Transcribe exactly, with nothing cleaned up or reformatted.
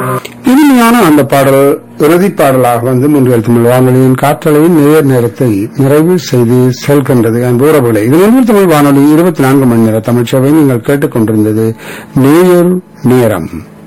இனிமையான அந்த பாடல் இறுதி பாடலாக வந்து முன்கள் தமிழ் வானொலியின் காற்றலையின் நேர் நேரத்தை நிறைவு செய்து செல்கின்றது அன்புறவுகளை இது முன்கள் தமிழ் வானொலி இருபத்தி நான்கு மணி நேர தமிழ் சேவை நீங்கள் கேட்டுக் கொண்டிருந்தது நேயர் நேரம்.